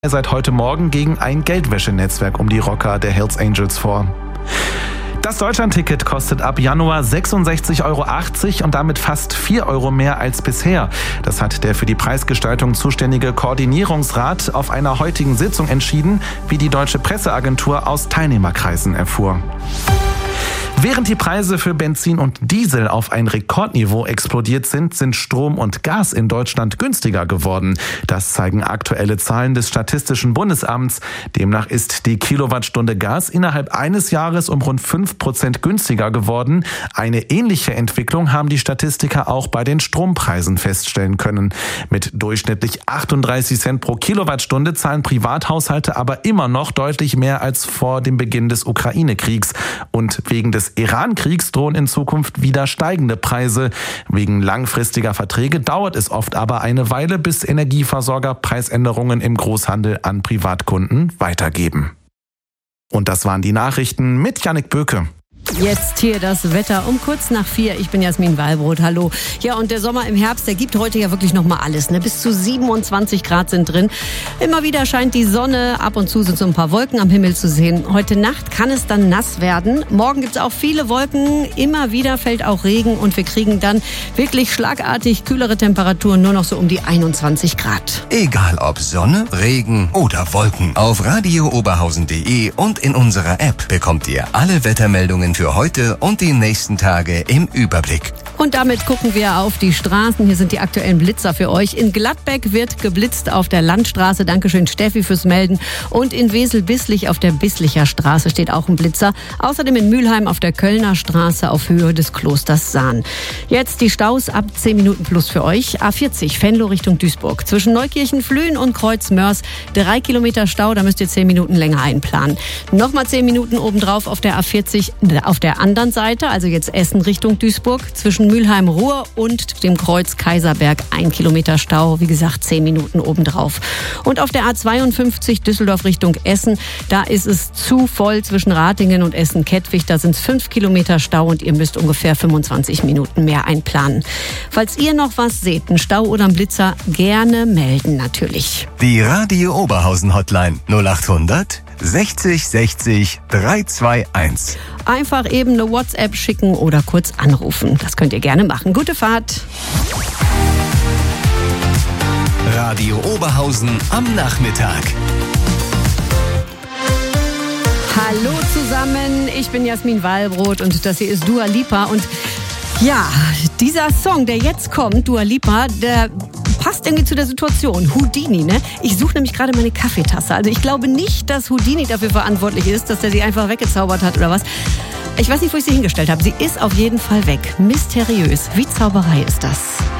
seit heute Morgen gegen ein Geldwäschenetzwerk um die Rocker der Hells Angels vor. Das Deutschlandticket kostet ab Januar 66,80 € und damit fast 4 € mehr als bisher. Das hat der für die Preisgestaltung zuständige Koordinierungsrat auf einer heutigen Sitzung entschieden, wie die Deutsche Presseagentur aus Teilnehmerkreisen erfuhr. Während die Preise für Benzin und Diesel auf ein Rekordniveau explodiert sind Strom und Gas in Deutschland günstiger geworden. Das zeigen aktuelle Zahlen des Statistischen Bundesamts. Demnach ist die Kilowattstunde Gas innerhalb eines Jahres um rund 5% günstiger geworden. Eine ähnliche Entwicklung haben die Statistiker auch bei den Strompreisen feststellen können. Mit durchschnittlich 38 Cent pro Kilowattstunde zahlen Privathaushalte aber immer noch deutlich mehr als vor dem Beginn des Ukraine-Kriegs. Und wegen des Iran-Kriegs drohen in Zukunft wieder steigende Preise. Wegen langfristiger Verträge dauert es oft aber eine Weile, bis Energieversorger Preisänderungen im Großhandel an Privatkunden weitergeben. Und das waren die Nachrichten mit Jannik Böke. Jetzt hier das Wetter um kurz nach 4. Ich bin Jasmin Wallbrot, hallo. Ja, und der Sommer im Herbst, der gibt heute ja wirklich nochmal alles. Ne? Bis zu 27 Grad sind drin. Immer wieder scheint die Sonne, ab und zu sind so ein paar Wolken am Himmel zu sehen. Heute Nacht kann es dann nass werden. Morgen gibt es auch viele Wolken, immer wieder fällt auch Regen und wir kriegen dann wirklich schlagartig kühlere Temperaturen, nur noch so um die 21 Grad. Egal ob Sonne, Regen oder Wolken. Auf radiooberhausen.de und in unserer App bekommt ihr alle Wettermeldungen für heute und die nächsten Tage im Überblick. Und damit gucken wir auf die Straßen. Hier sind die aktuellen Blitzer für euch. In Gladbeck wird geblitzt auf der Landstraße. Dankeschön Steffi fürs Melden. Und in Wesel-Bisslich auf der Bisslicher Straße steht auch ein Blitzer. Außerdem in Mülheim auf der Kölner Straße auf Höhe des Klosters Sahn. Jetzt die Staus ab 10 Minuten plus für euch. A40 Venlo Richtung Duisburg. Zwischen Neukirchen, Flühen und Kreuz-Mörs 3 Kilometer Stau. Da müsst ihr 10 Minuten länger einplanen. Nochmal 10 Minuten obendrauf auf der A40 auf der anderen Seite. Also jetzt Essen Richtung Duisburg. Zwischen Mülheim-Ruhr und dem Kreuz Kaiserberg 1 Kilometer Stau, wie gesagt 10 Minuten obendrauf. Und auf der A52 Düsseldorf Richtung Essen, da ist es zu voll zwischen Ratingen und Essen-Kettwig. Da sind es 5 Kilometer Stau und ihr müsst ungefähr 25 Minuten mehr einplanen. Falls ihr noch was seht, einen Stau oder einen Blitzer, gerne melden natürlich. Die Radio Oberhausen Hotline 0800 60 60 321. Einfach eben eine WhatsApp schicken oder kurz anrufen. Das könnt ihr gerne machen. Gute Fahrt. Radio Oberhausen am Nachmittag. Hallo zusammen, ich bin Jasmin Wallbrot und das hier ist Dua Lipa. Und ja, dieser Song, der jetzt kommt, Dua Lipa, der passt irgendwie zu der Situation. Houdini, ne? Ich suche nämlich gerade meine Kaffeetasse. Also ich glaube nicht, dass Houdini dafür verantwortlich ist, dass der sie einfach weggezaubert hat oder was. Ich weiß nicht, wo ich sie hingestellt habe. Sie ist auf jeden Fall weg. Mysteriös. Wie Zauberei ist das?